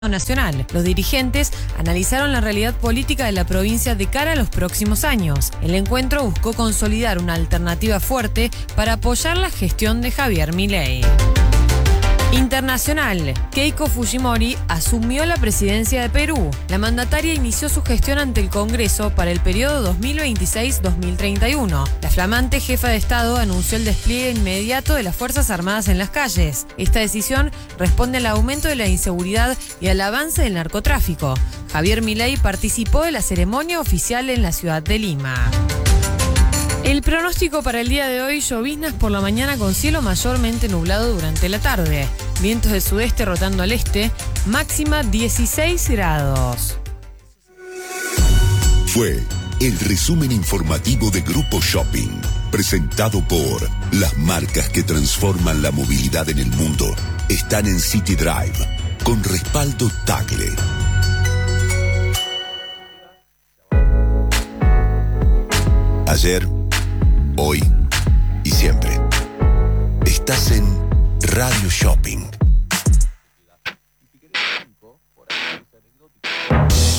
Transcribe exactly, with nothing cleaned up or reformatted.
nacional. Los dirigentes analizaron la realidad política de la provincia de cara a los próximos años. El encuentro buscó consolidar una alternativa fuerte para apoyar la gestión de Javier Milei. Internacional. Keiko Fujimori asumió la presidencia de Perú. La mandataria inició su gestión ante el Congreso para el periodo dos mil veintiséis a dos mil treinta y uno. La flamante jefa de Estado anunció el despliegue inmediato de las Fuerzas Armadas en las calles. Esta decisión responde al aumento de la inseguridad y al avance del narcotráfico. Javier Milei participó de la ceremonia oficial en la ciudad de Lima. El pronóstico para el día de hoy: lloviznas por la mañana con cielo mayormente nublado durante la tarde. Vientos del sudeste rotando al este, máxima dieciséis grados. Fue el resumen informativo de Grupo Shopping, presentado por las marcas que transforman la movilidad en el mundo. Están en City Drive, con respaldo Tagle. Ayer, hoy y siempre. Estás en Radio Shopping.